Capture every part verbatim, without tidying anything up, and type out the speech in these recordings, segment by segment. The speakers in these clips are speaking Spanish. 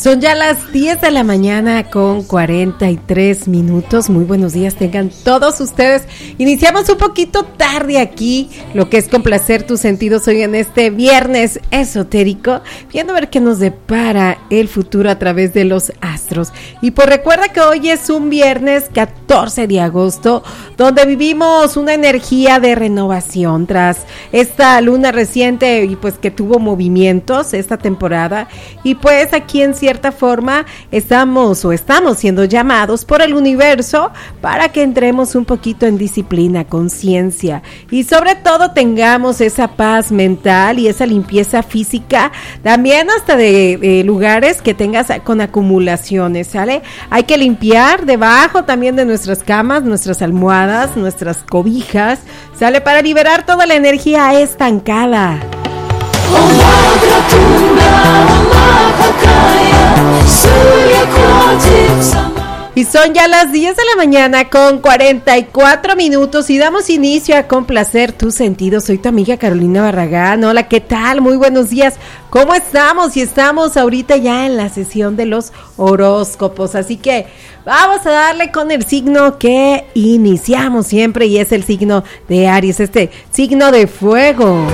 Son ya las diez de la mañana con cuarenta y tres minutos. Muy buenos días tengan todos ustedes. Iniciamos un poquito tarde aquí, lo que es complacer tus sentidos hoy en este viernes esotérico, viendo a ver qué nos depara el futuro a través de los astros. Y pues recuerda que hoy es un viernes catorce de agosto, donde vivimos una energía de renovación tras esta luna reciente y pues que tuvo movimientos esta temporada. Y pues aquí en cierta forma estamos o estamos siendo llamados por el universo para que entremos un poquito en disciplina, conciencia y sobre todo tengamos esa paz mental y esa limpieza física, también hasta de, de lugares que tengas con acumulaciones, ¿sale? Hay que limpiar debajo también de nuestras camas, nuestras almohadas, nuestras cobijas, ¿sale? Para liberar toda la energía estancada. Y son ya las diez de la mañana con cuarenta y cuatro minutos y damos inicio a complacer tus sentidos. Soy tu amiga Carolina Barragán. Hola, ¿qué tal? Muy buenos días. ¿Cómo estamos? Y estamos ahorita ya en la sesión de los horóscopos, así que vamos a darle con el signo que iniciamos siempre y es el signo de Aries, este signo de fuego.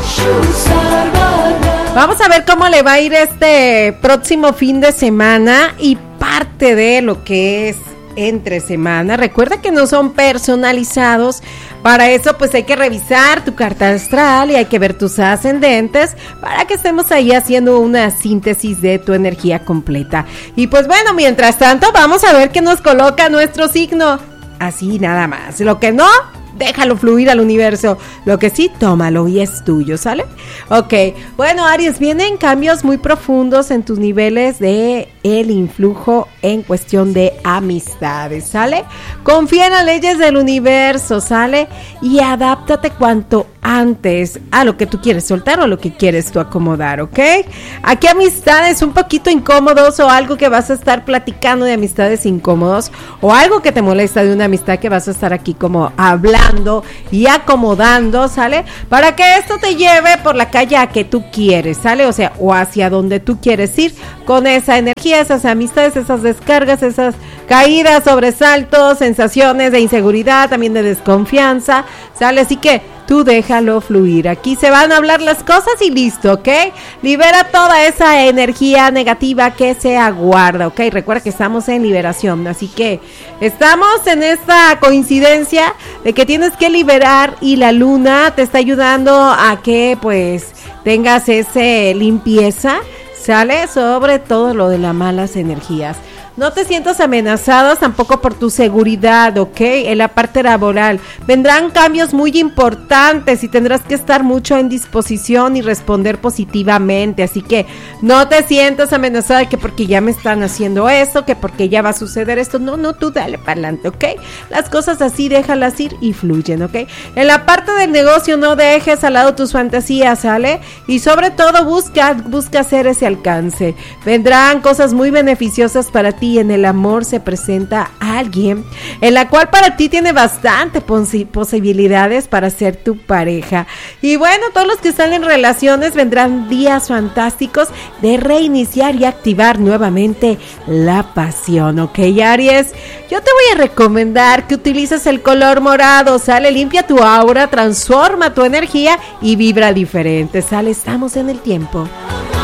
Vamos a ver cómo le va a ir este próximo fin de semana y parte de lo que es entre semana. Recuerda que no son personalizados. Para eso pues hay que revisar tu carta astral y hay que ver tus ascendentes para que estemos ahí haciendo una síntesis de tu energía completa. Y pues bueno, mientras tanto vamos a ver qué nos coloca nuestro signo. Así nada más. Lo que no, déjalo fluir al universo. Lo que sí, tómalo y es tuyo, ¿sale? Ok, bueno, Aries, vienen cambios muy profundos en tus niveles de el influjo en cuestión de amistades, ¿sale? Confía en las leyes del universo, ¿sale? Y adáptate cuanto antes a lo que tú quieres soltar o a lo que quieres tú acomodar, ¿ok? Aquí amistades un poquito incómodos o algo que vas a estar platicando de amistades incómodos o algo que te molesta de una amistad que vas a estar aquí como hablando y acomodando, ¿sale? Para que esto te lleve por la calle a que tú quieres, ¿sale? O sea, o hacia donde tú quieres ir con esa energía, esas amistades, esas descargas, esas caídas, sobresaltos, sensaciones de inseguridad, también de desconfianza, ¿sale? Así que tú déjalo fluir. Aquí se van a hablar las cosas y listo, ¿ok? Libera toda esa energía negativa que se aguarda, ¿ok? Recuerda que estamos en liberación, así que estamos en esta coincidencia de que tienes que liberar y la luna te está ayudando a que pues tengas esa limpieza, ¿sale? Sobre todo lo de las malas energías. No te sientas amenazados tampoco por tu seguridad, ¿ok? En la parte laboral vendrán cambios muy importantes y tendrás que estar mucho en disposición y responder positivamente, así que no te sientas amenazada que porque ya me están haciendo esto, que porque ya va a suceder esto. No, no, tú dale para adelante, ¿ok? Las cosas así déjalas ir y fluyen, ¿ok? En la parte del negocio no dejes al lado tus fantasías, ¿sale? Y sobre todo busca, busca hacer ese alcance. Vendrán cosas muy beneficiosas para ti. En el amor se presenta alguien en la cual para ti tiene bastante posi- posibilidades para ser tu pareja. Y bueno, todos los que están en relaciones vendrán días fantásticos de reiniciar y activar nuevamente la pasión, ¿ok, Aries? Yo te voy a recomendar que utilices el color morado, ¿sale? Limpia tu aura, transforma tu energía y vibra diferente, ¿sale? Estamos en el tiempo.